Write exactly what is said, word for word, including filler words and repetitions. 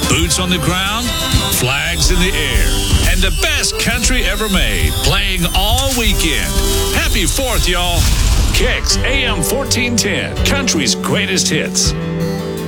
Boots on the ground, flags in the air, and the best country ever made, playing all weekend. Happy fourth, y'all. Kicks A M fourteen ten, country's greatest hits.